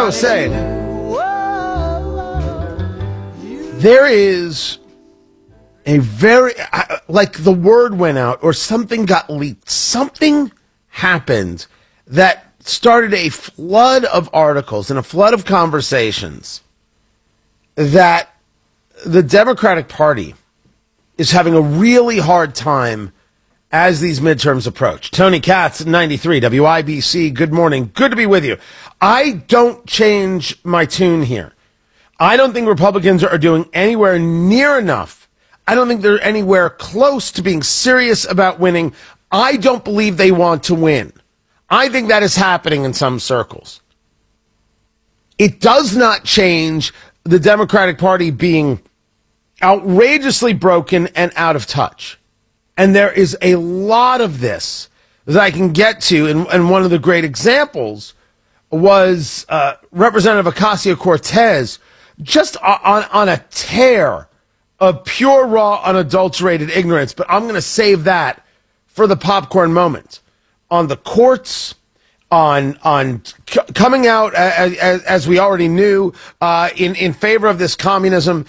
was saying, there is a very, like the word went out or something got leaked. Something happened that started a flood of articles and a flood of conversations that the Democratic Party is having a really hard time as these midterms approach. Tony Katz, 93, WIBC, good morning. Good to be with you. I don't change my tune here. I don't think Republicans are doing anywhere near enough. I don't think they're anywhere close to being serious about winning. I don't believe they want to win. I think that is happening in some circles. It does not change the Democratic Party being outrageously broken and out of touch. And there is a lot of this that I can get to. And one of the great examples was Representative Ocasio-Cortez just on a tear of pure, raw, unadulterated ignorance. But I'm going to save that for the popcorn moment. On the courts, on coming out, as we already knew, in favor of this communism,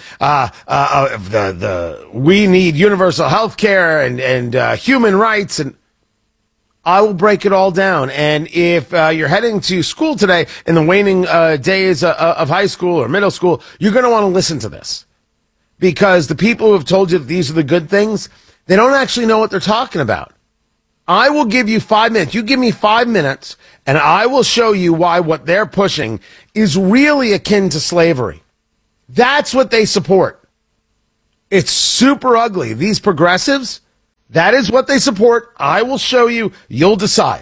we need universal health care and human rights, and I will break it all down. And if you're heading to school today in the waning days of high school or middle school, you're going to want to listen to this, because the people who have told you that these are the good things, they don't actually know what they're talking about. I will give you 5 minutes. You give me 5 minutes, and I will show you why what they're pushing is really akin to slavery. That's what they support. It's super ugly. These progressives, that is what they support. I will show you. You'll decide.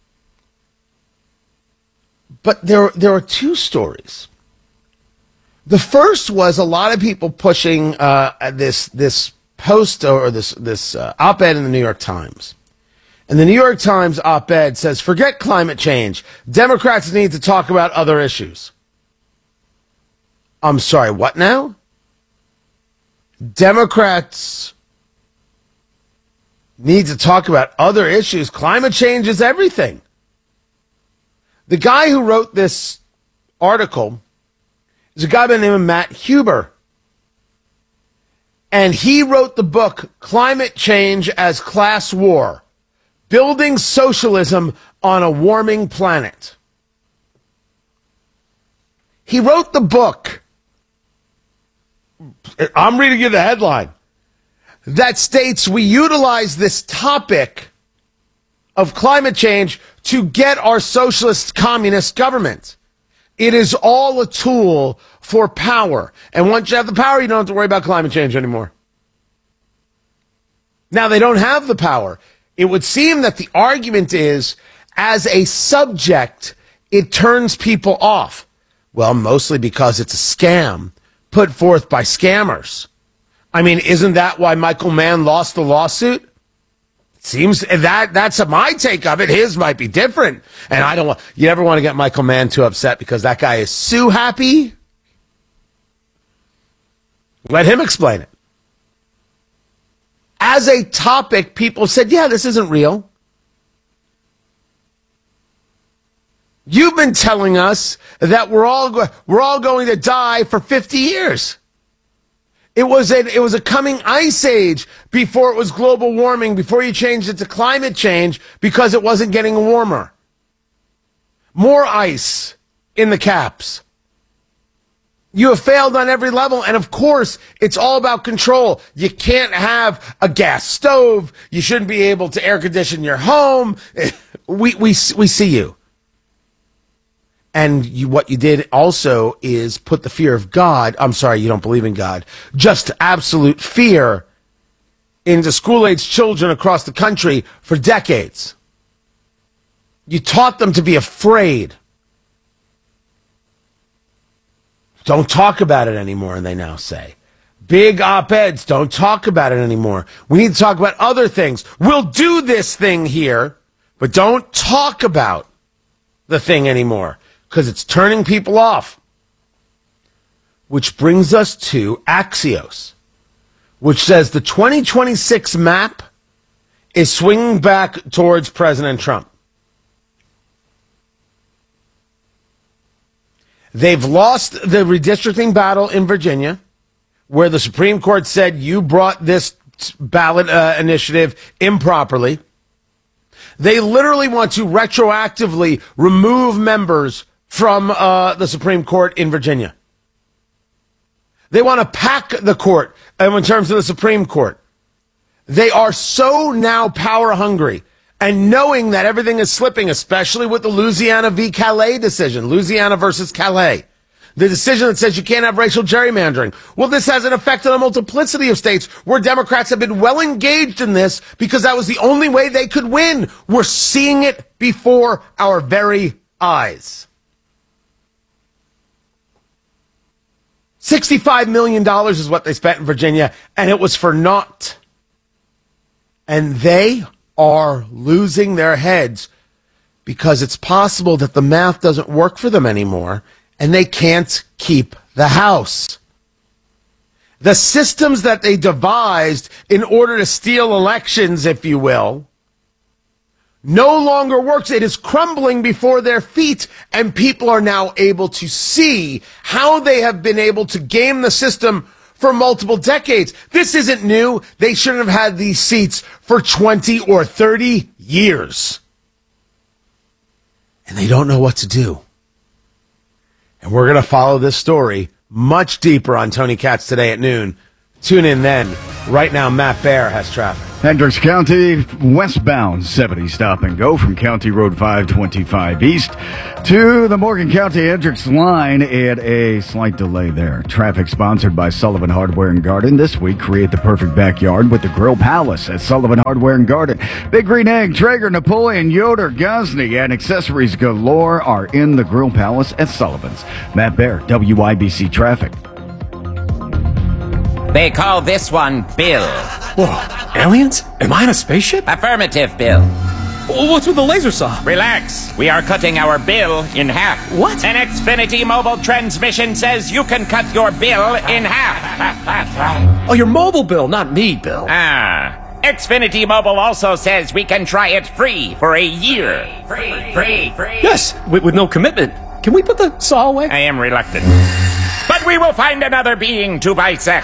But there are two stories. The first was a lot of people pushing this post or this op-ed in the New York Times. And the New York Times op-ed says, forget climate change. Democrats need to talk about other issues. I'm sorry, what now? Democrats need to talk about other issues. Climate change is everything. The guy who wrote this article is a guy by the name of Matt Huber. And he wrote the book, Climate Change as Class War: Building Socialism on a Warming Planet. He wrote the book, I'm reading you the headline, that states we utilize this topic of climate change to get our socialist communist government. It is all a tool for power. And once you have the power, you don't have to worry about climate change anymore. Now, they don't have the power. It would seem that the argument is, as a subject, it turns people off. Well, mostly because it's a scam put forth by scammers. I mean, isn't that why Michael Mann lost the lawsuit? It seems that's my take of it. His might be different. And you never want to get Michael Mann too upset, because that guy is so happy. Let him explain it. As a topic, people said, yeah, this isn't real. You've been telling us that we're all going to die for 50 years. It was a coming ice age before it was global warming, before you changed it to climate change, because it wasn't getting warmer. More ice in the caps. You have failed on every level, and of course, it's all about control. You can't have a gas stove. You shouldn't be able to air condition your home. We see you. And what you did also is put the fear of God, I'm sorry, you don't believe in God, just absolute fear into school-age children across the country for decades. You taught them to be afraid. Don't talk about it anymore, and they now say. Big op-eds, don't talk about it anymore. We need to talk about other things. We'll do this thing here, but don't talk about the thing anymore, because it's turning people off. Which brings us to Axios, which says the 2026 map is swinging back towards President Trump. They've lost the redistricting battle in Virginia, where the Supreme Court said you brought this ballot initiative improperly. They literally want to retroactively remove members from the Supreme Court in Virginia. They want to pack the court in terms of the Supreme Court. They are so now power hungry, and knowing that everything is slipping, especially with the Louisiana v. Calais decision, Louisiana versus Calais, the decision that says you can't have racial gerrymandering. Well, this has an effect on a multiplicity of states where Democrats have been well engaged in this because that was the only way they could win. We're seeing it before our very eyes. $65 million is what they spent in Virginia, and it was for naught. And they are losing their heads because it's possible that the math doesn't work for them anymore, and they can't keep the House. The systems that they devised in order to steal elections, if you will, no longer works. It is crumbling before their feet, and people are now able to see how they have been able to game the system for multiple decades. This isn't new. They shouldn't have had these seats for 20 or 30 years. And they don't know what to do. And we're going to follow this story much deeper on Tony Katz today at noon. Tune in then. Right now, Matt Baer has traffic. Hendricks County, westbound 70 stop and go from County Road 525 east to the Morgan County Hendricks line at a slight delay there. Traffic sponsored by Sullivan Hardware and Garden. This week, create the perfect backyard with the Grill Palace at Sullivan Hardware and Garden. Big Green Egg, Traeger, Napoleon, Yoder, Gosney, and accessories galore are in the Grill Palace at Sullivan's. Matt Baer, WIBC Traffic. They call this one Bill. Whoa, aliens? Am I in a spaceship? Affirmative, Bill. What's with the laser saw? Relax. We are cutting our bill in half. What? An Xfinity mobile transmission says you can cut your bill in half. Oh, your mobile bill, not me, Bill. Xfinity Mobile also says we can try it free for a year. Free. Yes, with no commitment. Can we put the saw away? I am reluctant. But we will find another being to bisect.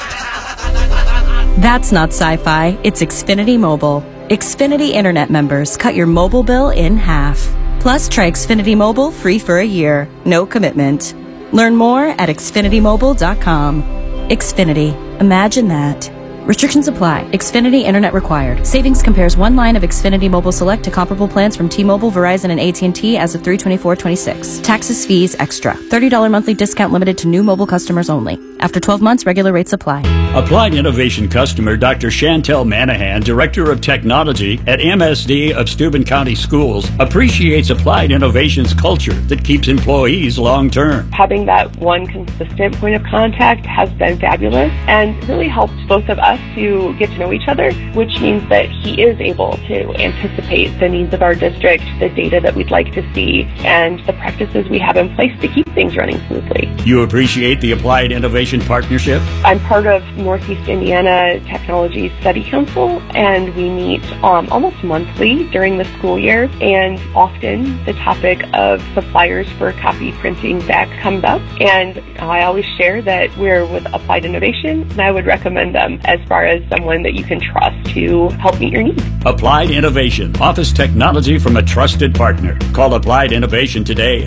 That's not sci-fi, it's Xfinity Mobile. Xfinity Internet members cut your mobile bill in half. Plus, try Xfinity Mobile free for a year. No commitment. Learn more at xfinitymobile.com. Xfinity. Imagine that. Restrictions apply. Xfinity Internet required. Savings compares one line of Xfinity Mobile Select to comparable plans from T-Mobile, Verizon, and AT&T as of 3/24/26. Taxes, fees, extra. $30 monthly discount limited to new mobile customers only. After 12 months, regular rates apply. Applied Innovation customer Dr. Chantel Manahan, Director of Technology at MSD of Steuben County Schools, appreciates Applied Innovation's culture that keeps employees long-term. Having that one consistent point of contact has been fabulous and really helped both of us to get to know each other, which means that he is able to anticipate the needs of our district, the data that we'd like to see, and the practices we have in place to keep things running smoothly. You appreciate the Applied Innovation partnership? I'm part of Northeast Indiana Technology Study Council, and we meet almost monthly during the school year, and often the topic of suppliers for copy printing back comes up, and I always share that we're with Applied Innovation, and I would recommend them as far as someone that you can trust to help meet your needs. Applied Innovation, office technology from a trusted partner. Call Applied Innovation today,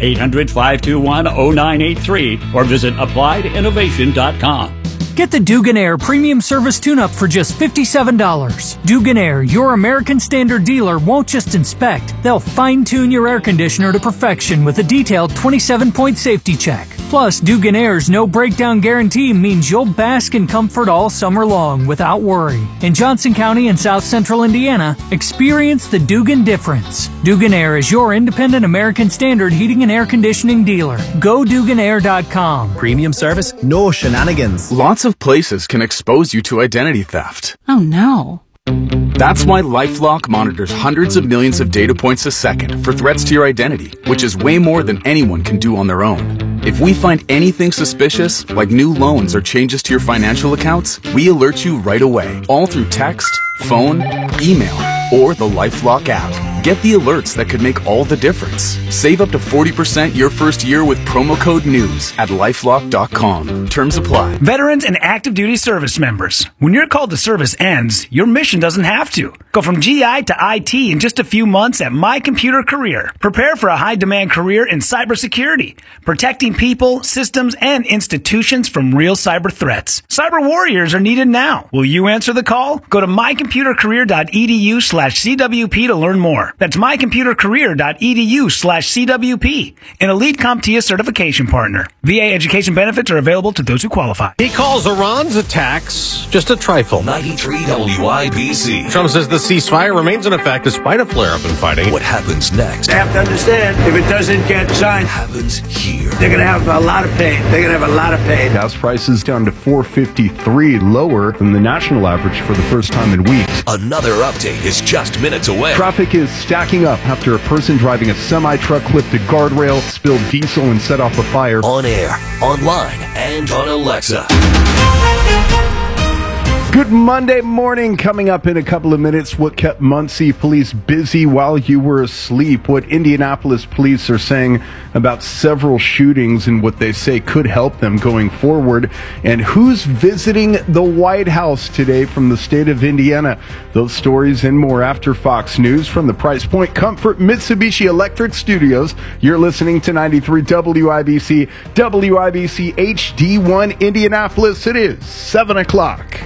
800-521-0983, or visit appliedinnovation.com. Get the Dugan Air Premium Service Tune-Up for just $57. Dugan Air, your American Standard dealer, won't just inspect. They'll fine-tune your air conditioner to perfection with a detailed 27-point safety check. Plus, Dugan Air's no-breakdown guarantee means you'll bask in comfort all summer long without worry. In Johnson County and South Central Indiana, experience the Dugan difference. Dugan Air is your independent American Standard heating and air conditioning dealer. Go DuganAir.com. Premium service, no shenanigans. Lots of places can expose you to identity theft. Oh no. That's why LifeLock monitors hundreds of millions of data points a second for threats to your identity, which is way more than anyone can do on their own. If we find anything suspicious, like new loans or changes to your financial accounts, we alert you right away, all through text, phone, email, or the LifeLock app. Get the alerts that could make all the difference. Save up to 40% your first year with promo code NEWS at LifeLock.com. Terms apply. Veterans and active duty service members. When your call to service ends, your mission doesn't have to. Go from GI to IT in just a few months at My Computer Career. Prepare for a high-demand career in cybersecurity, protecting people, systems, and institutions from real cyber threats. Cyber warriors are needed now. Will you answer the call? Go to mycomputercareer.edu/CWP to learn more. That's mycomputercareer.edu/CWP. An Elite CompTIA certification partner. VA education benefits are available to those who qualify. He calls Iran's attacks just a trifle. 93 WIBC. Trump says the ceasefire remains in effect despite a flare-up in fighting. What happens next? They have to understand, if it doesn't get signed, What happens here? they're going to have a lot of pain. They're going to have a lot of pain. Gas prices down to $4.53, lower than the national average for the first time in weeks. Another update is just minutes away. Traffic is stacking up after a person driving a semi-truck clipped a guardrail, spilled diesel, and set off a fire. On air, online, and on Alexa. Good Monday morning. Coming up in a couple of minutes, what kept Muncie police busy while you were asleep, what Indianapolis police are saying about several shootings and what they say could help them going forward, and who's visiting the White House today from the state of Indiana. Those stories and more after Fox News from the Price Point Comfort Mitsubishi Electric Studios. You're listening to 93 WIBC, WIBC HD1 Indianapolis. It is 7 o'clock.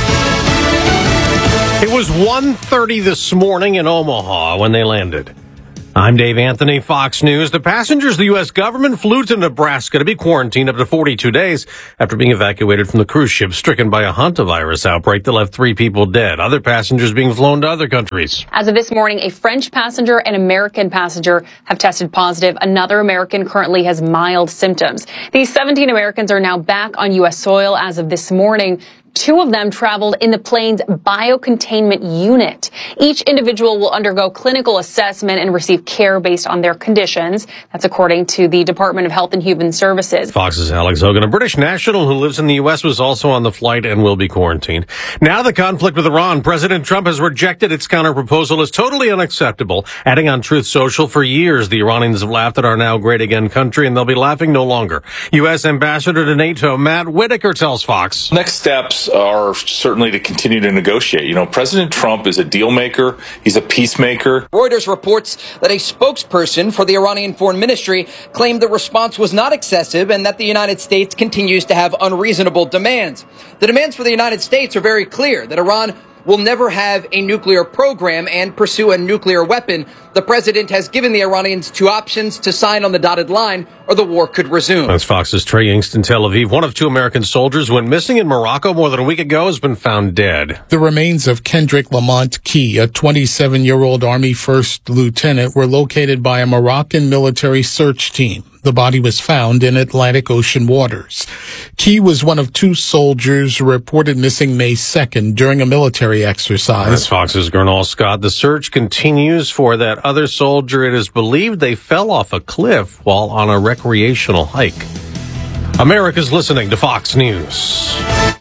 It was 1:30 this morning in Omaha when they landed. I'm Dave Anthony, Fox News. The passengers the U.S. government flew to Nebraska to be quarantined up to 42 days after being evacuated from the cruise ship stricken by a hantavirus outbreak that left 3 people dead. Other passengers being flown to other countries. As of this morning, a French passenger and American passenger have tested positive. Another American currently has mild symptoms. These 17 Americans are now back on U.S. soil as of this morning. 2 of them traveled in the plane's biocontainment unit. Each individual will undergo clinical assessment and receive care based on their conditions. That's according to the Department of Health and Human Services. Fox's Alex Hogan, a British national who lives in the U.S., was also on the flight and will be quarantined. Now the conflict with Iran. President Trump has rejected its counterproposal as totally unacceptable, adding on Truth Social, for years the Iranians have laughed at our now great again country, and they'll be laughing no longer. U.S. Ambassador to NATO Matt Whitaker tells Fox. Next steps are certainly to continue to negotiate. You know, President Trump is a deal maker. He's a peacemaker. Reuters reports that a spokesperson for the Iranian Foreign Ministry claimed the response was not excessive and that the United States continues to have unreasonable demands. The demands for the United States are very clear, that Iran will never have a nuclear program and pursue a nuclear weapon. The president has given the Iranians 2 options: to sign on the dotted line or the war could resume. That's Fox's Trey Yingst in Tel Aviv. One of 2 American soldiers who went missing in Morocco more than a week ago has been found dead. The remains of Kendrick Lamont Key, a 27-year-old Army first lieutenant, were located by a Moroccan military search team. The body was found in Atlantic Ocean waters. Key was one of 2 soldiers reported missing May 2nd during a military exercise. That's Fox's Gernal Scott. The search continues for that other soldier. It is believed they fell off a cliff while on a recreational hike. America's listening to Fox News.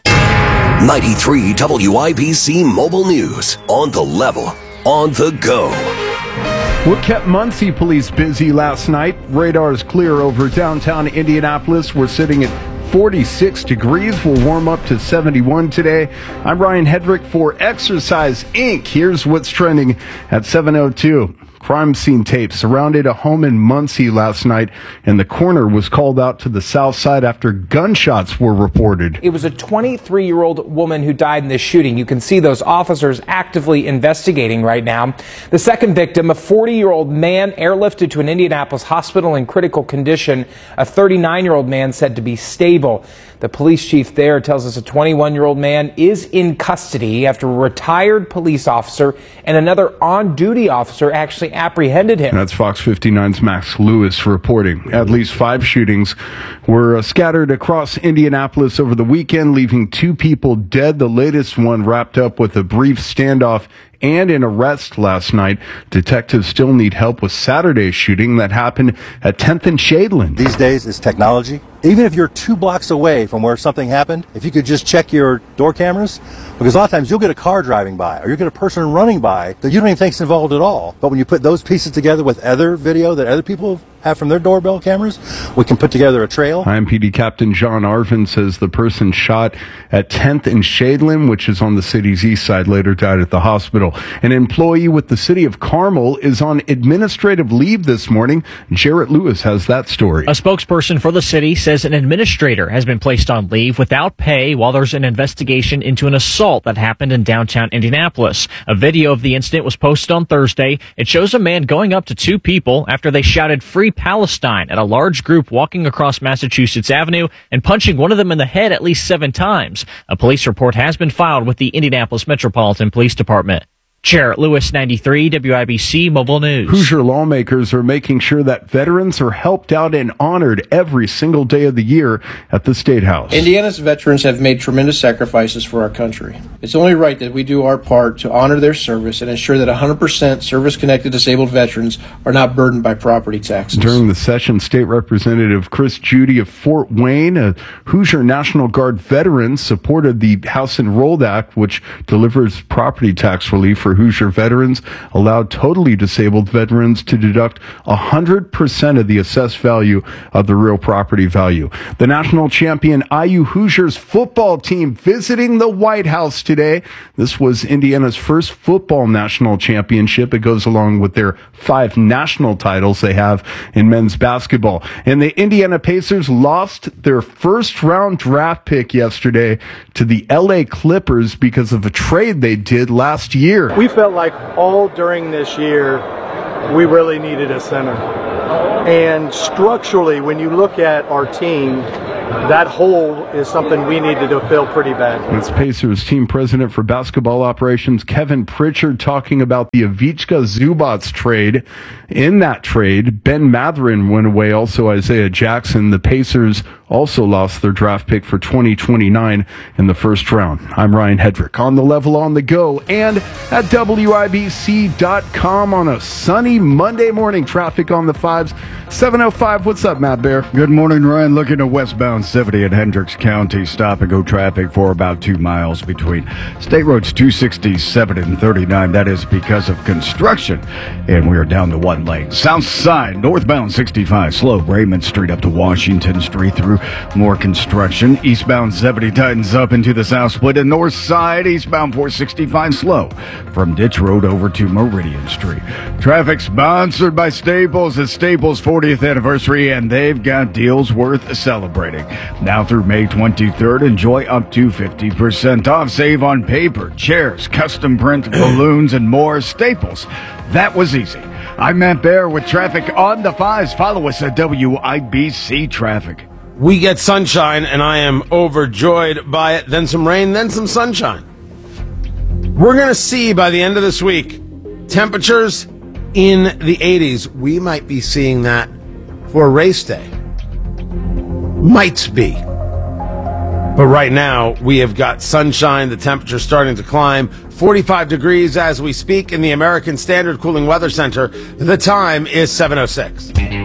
93 WIBC Mobile News. On the level. On the go. What kept Muncie police busy last night? Radars clear over downtown Indianapolis. We're sitting at 46 degrees. We'll warm up to 71 today. I'm Ryan Hedrick for Exercise Inc. Here's what's trending at 7:02. Crime scene tape surrounded a home in Muncie last night, and the coroner was called out to the south side after gunshots were reported. It was a 23-year-old woman who died in this shooting. You can see those officers actively investigating right now. The second victim, a 40-year-old man, airlifted to an Indianapolis hospital in critical condition. A 39-year-old man said to be stable. The police chief there tells us a 21-year-old man is in custody after a retired police officer and another on-duty officer actually apprehended him. That's Fox 59's Max Lewis reporting. At least 5 shootings were scattered across Indianapolis over the weekend, leaving 2 people dead. The latest one wrapped up with a brief standoff and an arrest last night. Detectives still need help with Saturday's shooting that happened at 10th and Shadeland. These days, it's technology. Even if you're 2 blocks away from where something happened, if you could just check your door cameras, because a lot of times you'll get a car driving by or you'll get a person running by that you don't even think's involved at all. But when you put those pieces together with other video that other people have from their doorbell cameras, we can put together a trail. IMPD Captain John Arvin says the person shot at 10th and Shadeland, which is on the city's east side, later died at the hospital. An employee with the city of Carmel is on administrative leave this morning. Jarrett Lewis has that story. A spokesperson for the city says an administrator has been placed on leave without pay while there's an investigation into an assault that happened in downtown Indianapolis. A video of the incident was posted on Thursday. It shows a man going up to 2 people after they shouted "Free Palestine" at a large group walking across Massachusetts Avenue and punching one of them in the head at least 7 times. A police report has been filed with the Indianapolis Metropolitan Police Department. Jarrett Lewis, 93 WIBC Mobile News. Hoosier lawmakers are making sure that veterans are helped out and honored every single day of the year at the State House. Indiana's veterans have made tremendous sacrifices for our country. It's only right that we do our part to honor their service and ensure that 100% service-connected disabled veterans are not burdened by property taxes. During the session, State Representative Chris Judy of Fort Wayne, a Hoosier National Guard veteran, supported the House Enrolled Act, which delivers property tax relief for Hoosier veterans, allowed totally disabled veterans to deduct 100% of the assessed value of the real property value. The national champion IU Hoosiers football team visiting the White House today. This was Indiana's first football national championship. It goes along with their 5 national titles they have in men's basketball. And the Indiana Pacers lost their first-round draft pick yesterday to the LA Clippers because of a trade they did last year. We felt like all during this year, we really needed a center. And structurally, when you look at our team, that hole is something we needed to fill pretty bad. It's Pacers team president for basketball operations, Kevin Pritchard, talking about the Ivica Zubats trade. In that trade, Ben Mathurin went away, also Isaiah Jackson. The Pacers also lost their draft pick for 2029 in the first round. I'm Ryan Hedrick on the level on the go and at WIBC.com on a sunny Monday morning. Traffic on the 5s. 7:05. What's up, Matt Bear? Good morning, Ryan. Looking at westbound 70 at Hendricks County. Stop and go traffic for about 2 miles between State Roads 267 and 39. That is because of construction. And we are down to 1 lane. South side, northbound 65 slow. Raymond Street up to Washington Street through more construction. Eastbound 70 tightens up into the south split. And north side, eastbound 465 slow from Ditch Road over to Meridian Street. Traffic sponsored by Staples. It's Staples' 40th anniversary, and they've got deals worth celebrating. Now through May 23rd, enjoy up to 50% off. Save on paper, chairs, custom print, balloons, and more. Staples. That was easy. I'm Matt Bear with traffic on the 5s. Follow us at WIBC Traffic. We get sunshine, and I am overjoyed by it. Then some rain, then some sunshine. We're going to see by the end of this week temperatures in the 80s. We might be seeing that for race day. Might be. But right now, we have got sunshine. The temperature starting to climb. 45 degrees as we speak in the American Standard Cooling Weather Center. The time is 7:06.